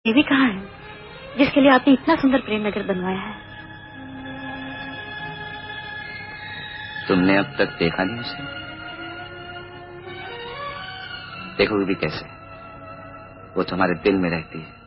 देवी कहाँ है जिसके लिए आपने इतना सुंदर प्रेम नगर बनवाया है? तुमने अब तक देखा नहीं उसे? देखोगे भी कैसे? वो तुम्हारे दिल में रहती है।